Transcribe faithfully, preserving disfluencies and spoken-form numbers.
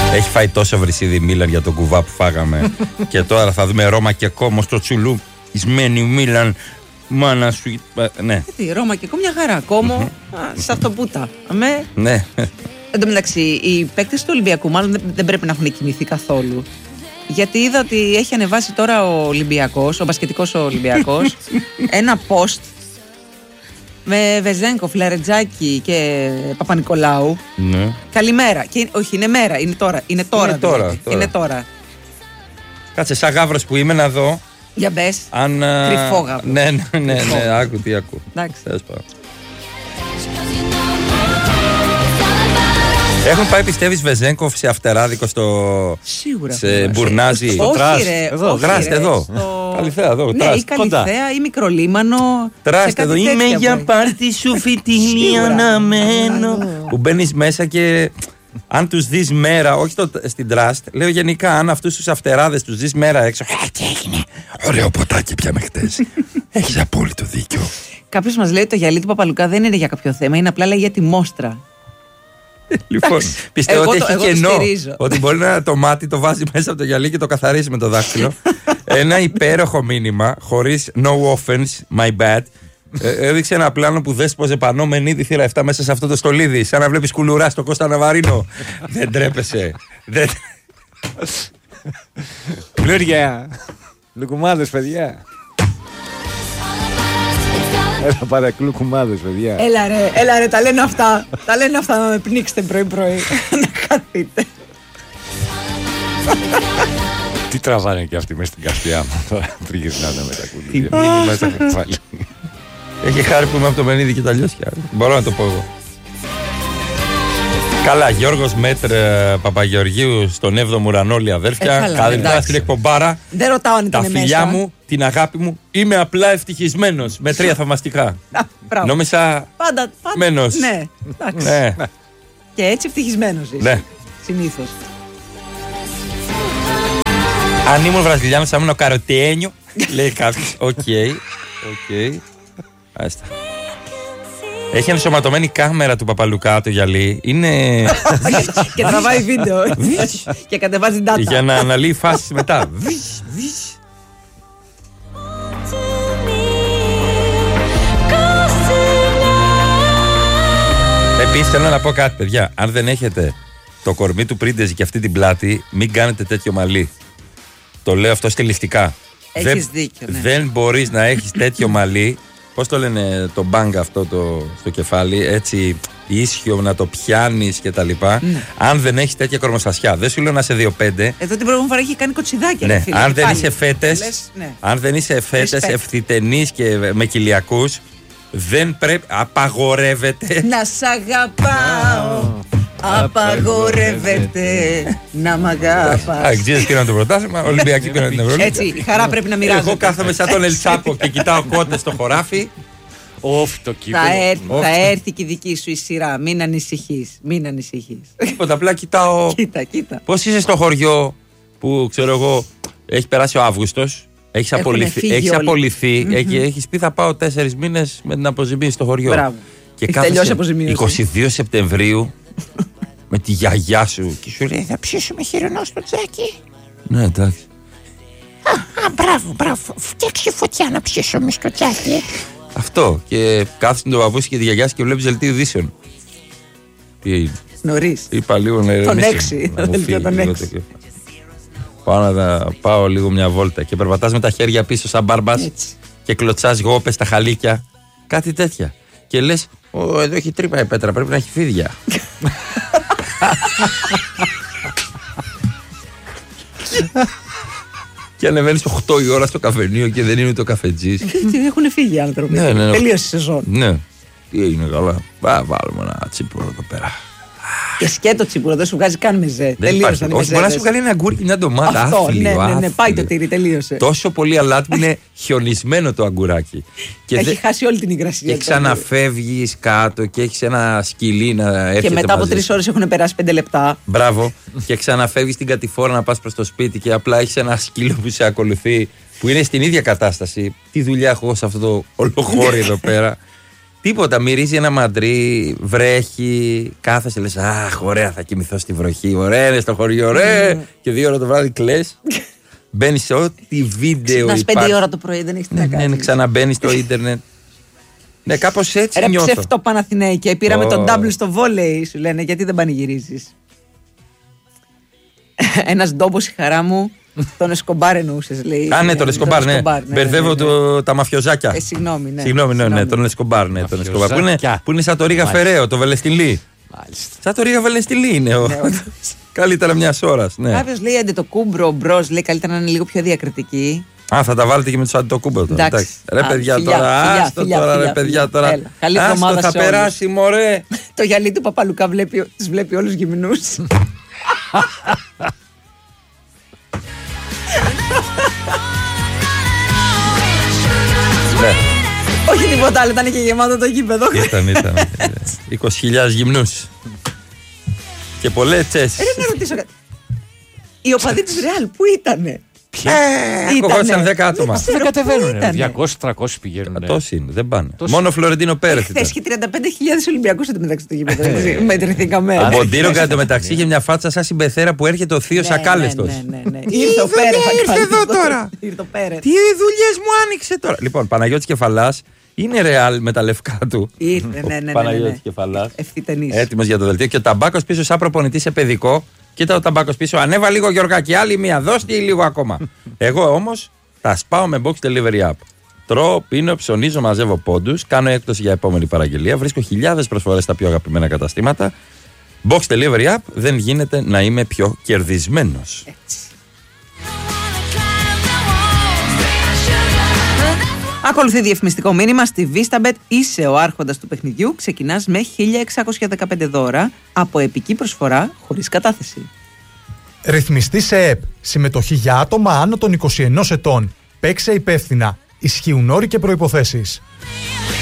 Έχει φάει τόσο βρυσίδι Μίλαν για τον κουβά που φάγαμε. Και τώρα θα δούμε Ρώμα και Κόμο στο τσουλού. Ισμένη Μίλαν, μάνα σου. Ναι. Τι, Ρώμα και Κόμο, μια χαρά. Κόμο, σε αυτό πούτα. Αμέ. Ναι. Εν τω μεταξύ, οι παίκτες του Ολυμπιακού μάλλον δεν, δεν πρέπει να έχουν κινηθεί καθόλου. Γιατί είδα ότι έχει ανεβάσει τώρα ο Ολυμπιακός, ο μπασκετικός ο Ολυμπιακός, ένα post με Βεζένκοφ, Λαρετζάκη και Παπα-Νικολάου. Ναι. Καλημέρα. Και, όχι, είναι μέρα, είναι τώρα. Είναι τώρα. Είναι τώρα, δηλαδή. τώρα. Είναι τώρα. Κάτσε, σαν γάβρος που είμαι να δω. Για μπες. Αν, κρυφό γάβρο. Ναι, ναι, ναι, ναι, ναι, άκου τι άκου. Εντάξει. Έχουν πάει, πιστεύεις, Βεζένκοφ σε αυτεράδικο στο. Σίγουρα. Σε μπουρνάζι. Στο τραστ. Εδώ, τραστ, εδώ. Καλυθέα, εδώ. Ναι, ή Καλυθέα ή Μικρολίμανο. Τραστ, εδώ. Είμαι για πάρτι σου φιτίλι αναμένω. Που μπαίνεις μέσα και. Αν τους δεις μέρα, όχι το, στην τραστ, λέω γενικά, αν αυτούς τους αυτεράδες τους δεις μέρα έξω. Ε, τι έγινε. Ωραίο ποτάκι πιάμε χτες. Έχεις απόλυτο δίκιο. Κάποιος μας λέει ότι το γυαλί του Παπαλουκά δεν είναι για κάποιο θέμα, είναι απλά λέει για τη μόστρα. Λοιπόν, πιστεύω εγώ ότι το, έχει κενό. Ότι μπορεί να το μάτι το βάζει μέσα από το γυαλί και το καθαρίσει με το δάχτυλο. Ένα υπέροχο μήνυμα, χωρίς no offense, my bad. Ε, έδειξε ένα πλάνο που δέσποζε πανώ με νίδι θύρα επτά μέσα σε αυτό το στολίδι. Σαν να βλέπεις κουλουρά στο Κώστα Ναβαρίνο. Δεν τρέπεσαι. Δεν... Πλούρια. Λουκουμάδες, παιδιά. Έλα πάρε λουκουμάδες, παιδιά. Έλα ρε, έλα ρε, τα λένε αυτά. Τα λένε αυτά να με πνίξετε πρωί-πρωί. Να χαθείτε. Τι τραβάνε και αυτοί μέσα στην καρδιά μου. Τώρα τριγυρνάνε με τα κουλούρια. Έχει χάρη που είμαι από το Μενίδη και τα λιώσια. Μπορώ να το πω εγώ. Καλά, Γιώργος Μέτρ Παπαγεωργίου στον έβδομο ουρανό, όλοι αδέρφια. Καλημέρα στην εκπομπάρα. Δεν ρωτάω αν ήταν μέσα. Τα φιλιά μου, την αγάπη μου. Είμαι απλά ευτυχισμένος. Με τρία θαυμαστικά. Νόμισα. Πάντα. Μένος. Ναι, ναι. Και έτσι ευτυχισμένος είσαι. Ναι. Συνήθως. Αν ήμουν Βραζιλιάνος, θα ήμουν ο Καροτένιο. Λέει κάποιος. Οκ. Οκ. Άστα. Έχει ενσωματωμένη κάμερα του Παπαλουκά το γυαλί. Είναι. Και τραβάει βίντεο. Και κατεβάζει data. Για να αναλύει φάσεις μετά. Επίσης θέλω να πω κάτι, παιδιά. Αν δεν έχετε το κορμί του Πρίντεζη και αυτή την πλάτη, μην κάνετε τέτοιο μαλλί. Το λέω αυτό στιλιστικά. Έχεις δεν, δίκιο, ναι. Δεν μπορείς να έχεις τέτοιο μαλλί. Πώς το λένε, το μπάνγκ αυτό το, στο κεφάλι, έτσι ίσιο να το πιάνεις και τα λοιπά. Ναι. Αν δεν έχεις τέτοια κορμοστασιά, δεν σου λέω να είσαι δύο πέντε. Εδώ την προηγούμενη φορά έχει κάνει κοτσιδάκια. Ναι. Φίλε, αν, δεν πάλι. είσαι φέτες, Λες, ναι. αν δεν είσαι φέτες, ευθυτενής και με κοιλιακούς, δεν πρέπει, απαγορεύεται. Να σ' αγαπάω. Απαγορεύεται να μ' αγαπάς. Αγγλίδες πήραν το πρωτάθλημα, Ολυμπιακοί πήραν την Ευρωλίγα. Έτσι, η χαρά πρέπει να μοιράζεται. Εγώ κάθομαι σαν τον Ελτσάπο και κοιτάω κότες στο χωράφι. Όφ, το κύπελο. Θα έρθει, θα έρθει και η δική σου η σειρά. Μην ανησυχείς. Μην ανησυχείς. Τίποτα, απλά κοιτάω. Κοίτα, κοίτα. Πώς είσαι στο χωριό που ξέρω εγώ, έχει περάσει ο Αύγουστος, έχεις απολυθεί, έχεις, απολυθεί mm-hmm. έχει, έχεις πει θα πάω τέσσερις μήνες με την αποζημίωση στο χωριό. Μπράβο. Και κάθεσαι είκοσι δύο Σεπτεμβρίου με τη γιαγιά σου και σου λέει θα ψήσουμε χοιρινό στο τζάκι. Ναι, εντάξει. Α, α, μπράβο, μπράβο. Φτιάξε φωτιά να ψήσουμε στο τζάκι. Αυτό. Και κάθεσαι τον παππού και τη γιαγιά και βλέπει δελτίο ειδήσεων. Νωρίς. Είπα λίγο να τον έξι. Τον έξι. Πάω να πάω λίγο μια βόλτα και περπατάς με τα χέρια πίσω σαν μπάρμπας και κλωτσάς γόπες στα χαλίκια. Κάτι τέτοια. Και λες, Ω, εδώ έχει τρύπα η πέτρα, πρέπει να έχει φίδια. Και ανεβαίνεις οκτώ η ώρα στο καφενείο και δεν είναι το καφετζής. Έχουν φύγει οι άνθρωποι. Ναι, ναι, ναι. Τελείωσε η σεζόν. Ναι. Τι έγινε καλά. Πά, βάλουμε ένα τσίπουρο εδώ πέρα. Και σκέτο τσίπουρο, δεν σου βγάζει καν μεζέ. Τελείωσαν οι όχι, μπορεί να σου βγάλει ένα αγκούρι, μια ντομάτα. Αυτό, άφιλιο, ναι, ναι, ναι, άφιλιο. πάει το τύρι, τελείωσε. Τόσο πολύ αλάτι που είναι χιονισμένο το αγκουράκι. Και έχει δε... χάσει όλη την υγρασία. Και ξαναφεύγεις κάτω και έχεις ένα σκυλί να έρχεται. Και μετά από τρεις ώρες έχουν περάσει πέντε λεπτά. Μπράβο. Και ξαναφεύγεις την κατηφόρα να πας προς το σπίτι και απλά έχεις ένα σκύλο που σε ακολουθεί, που είναι στην ίδια κατάσταση. Τι δουλειά έχω σε αυτό το ολοχώρι εδώ πέρα. Τίποτα, μυρίζει ένα μαντρί, βρέχει, κάθεσαι, λες αχ, ωραία, θα κοιμηθώ στη βροχή. Ωραία, είναι στο χωριό, ωραία. Mm. Και δύο ώρα το βράδυ κλαις. Μπαίνεις σε ό,τι βίντεο υπάρχει. Να υπάρχει. πέντε ώρα το πρωί, δεν έχεις τι να Ναι, κάνεις. ναι, ξαναμπαίνεις στο ίντερνετ. Ναι, κάπως έτσι Ρε νιώθω. ψευτό Παναθηναϊκέ, πήραμε Oh. τον double στο βόλεϊ, σου λένε, γιατί δεν πανηγυρίζεις. Ένας ντόμπος η χαρά μου, τον Εσκομπάρ εννοούσες, λέει. Α, ναι, τον Εσκομπάρ, ναι. Μπερδεύω το- τα μαφιοζάκια. Ε, συγγνώμη, ναι. Συγγνώμη, ναι, ναι, τον Εσκομπάρ, ναι, τον Εσκομπάρ. Που είναι, που είναι σαν το Ρίγα Φεραίο, το Βελεστιλί. Μάλιστα. Σαν το Ρίγα Βελεστιλί είναι. ο- Καλύτερα μια ώρα. Ναι. Κάποιος λέει αντιτοκούμπρο, μπρος, λέει καλύτερα να είναι λίγο πιο διακριτική. Α, θα τα βάλετε και με του αντιτοκούμπρο τώρα. Εντάξει. Ρε Α, παιδιά φιλιά, τώρα, φιλιά, άστο φιλιά, τώρα, φιλιά, ρε παιδιά φιλιά. τώρα. Έλα, καλή Άστο, εβδομάδα θα σε όλους. περάσει, μωρέ. Το γυαλί του Παπαλουκά βλέπει, τις βλέπει όλους γυμνούς. Ναι, Όχι τίποτα άλλο, ήταν και γεμάτο το γήπεδο. ήταν, ήταν. είκοσι χιλιάδες γυμνούς. Και πολλές τσέσεις. Ρε να ρωτήσω κάτι. Οι οπαδοί της Ρεάλ που ήτανε? Κοκότσαν δέκα άτομα. Δεν κατεβαίνουν. ήτανε? διακόσιοι τριακόσιοι πηγαίνουν. Τόσοι είναι, δεν πάνε. Τόσοι. Μόνο ο Φλωρεντίνο Πέρεθ ήταν. Χθες και τριάντα πέντε χιλιάδες Ολυμπιακούς μεταξύ το γήπεδο. έτσι, Μετρηθήκαμε. Ο Μποντίρο κατά το μεταξύ είχε μια φάτσα σαν συμπεθέρα που έρχεται ο θείος ακάλεστος. Ναι, ναι, ναι. Ήρθε ο Πέρεθ. ήρθε εδώ τώρα. Ήρθε ο Πέρεθ. Τι δουλειές μου άνοιξε τώρα. Λοιπόν, Παναγιώτης Κεφαλάς είναι ρεάλ με τα λευκά του. Ήρθε, ναι, ναι, ναι, ναι. Παναγιώτης Κεφαλάς. Ευθυτενής. Έτοιμος για το δελτίο. Και ο Ταμπάκος πίσω, σαν προπονητή σε παιδικό. Κοίτα ο Ταμπάκος πίσω. Ανέβα λίγο Γιωργάκη, άλλη μία. Δώσ' τη λίγο ακόμα. Εγώ όμως τα σπάω με box delivery app. Τρώω, πίνω, ψωνίζω, μαζεύω πόντους. Κάνω έκπτωση για επόμενη παραγγελία. Βρίσκω χιλιάδες προσφορές στα πιο αγαπημένα καταστήματα. Box delivery app, δεν γίνεται να είμαι πιο κερδισμένος. Ακολουθεί διαφημιστικό μήνυμα στη Vistabet. Είσαι ο άρχοντας του παιχνιδιού. Ξεκινάς με χίλια εξακόσια δεκαπέντε δώρα από επική προσφορά χωρίς κατάθεση. Ρυθμιστή σε ΕΠ. Συμμετοχή για άτομα άνω των είκοσι ενός ετών. Παίξε υπεύθυνα. Ισχύουν όροι και προϋποθέσεις.